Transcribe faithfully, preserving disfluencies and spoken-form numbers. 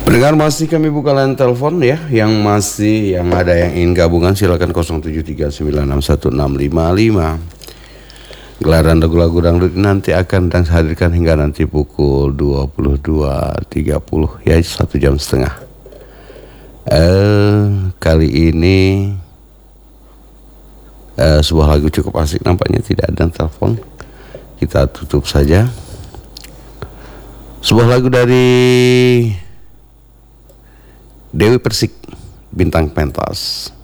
Pendengar, masih kami buka line telepon ya. Yang masih yang ada yang ingin gabungan silakan nol tujuh tiga sembilan enam satu enam lima lima. Gelaran lagu-lagu dangdut nanti akan dan hadirkan hingga nanti pukul dua puluh dua tiga puluh ya, satu jam setengah. Eh kali ini eh, sebuah lagu cukup asik, nampaknya tidak ada yang telepon. Kita tutup saja. Sebuah lagu dari Dewi Persik, Bintang Pentas.